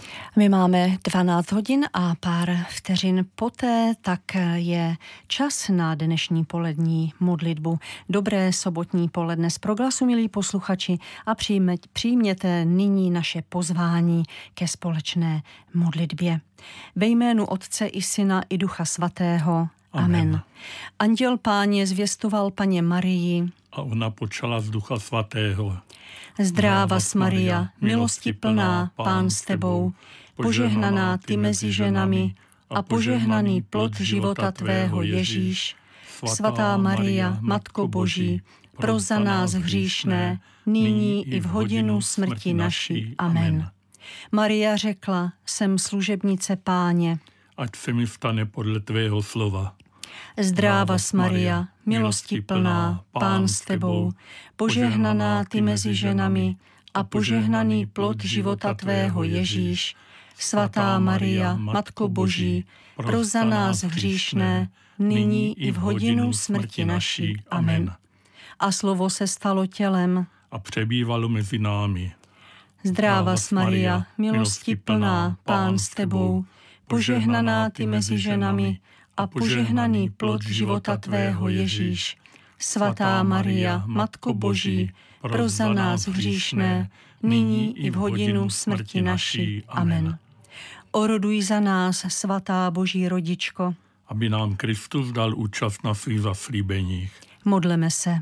My máme 12 hodin a pár vteřin poté, tak je čas na dnešní polední modlitbu. Dobré sobotní poledne z Proglasu, milí posluchači, a přijměte nyní naše pozvání ke společné modlitbě. Ve jménu Otce i Syna i Ducha Svatého. Amen. Anděl Páně zvěstoval Paně Marii. A ona počala z Ducha Svatého. Zdrávas Maria, milosti plná, Pán s tebou, požehnaná ty mezi ženami a požehnaný plod života tvého Ježíš. Svatá Maria, Matko Boží, pros za nás hříšné, nyní i v hodinu smrti naší. Amen. Maria řekla, jsem služebnice Páně. Ať se mi stane podle tvého slova. Zdrávas Maria, milosti plná, Pán s tebou, požehnaná ty mezi ženami a požehnaný plod života tvého Ježíš. Svatá Maria, Matko Boží, pros za nás hříšné, nyní i v hodinu smrti naší. Amen. A slovo se stalo tělem A přebývalo mezi námi. Zdrávas Maria, milosti plná, Pán s tebou, požehnaná ty mezi ženami a požehnaný plod života tvého Ježíš. Svatá Maria, Matko Boží, pros za nás hříšné, nyní i v hodinu smrti naší. Amen. Oroduj za nás, svatá Boží rodičko, Aby nám Kristus dal účast na svých zaslíbeních. modleme se.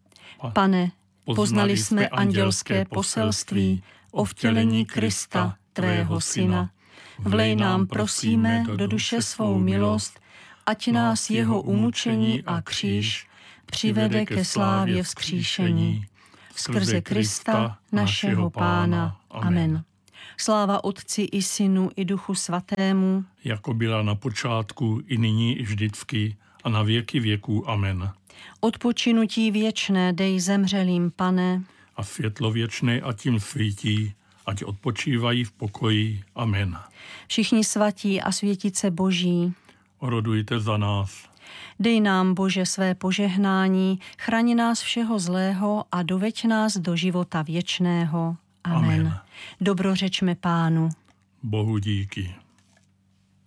Pane, poznali jsme andělské poselství o vtělení Krista, tvého Syna. Vlej nám, prosíme, do duše svou milost, ať nás jeho umučení a kříž přivede ke slávě vzkříšení. Skrze Krista, našeho Pána. Amen. Sláva Otci i Synu i Duchu Svatému, Jako byla na počátku, i nyní, i vždycky, a na věky věků. Amen. odpočinutí věčné dej zemřelým, Pane, A světlo věčné a tím svítí, ať odpočívají v pokoji. Amen. všichni svatí a světice Boží, Orodujte za nás. dej nám, Bože, své požehnání, chraň nás všeho zlého a doveď nás do života věčného. Amen. Amen. Dobrořečme Pánu. Bohu díky.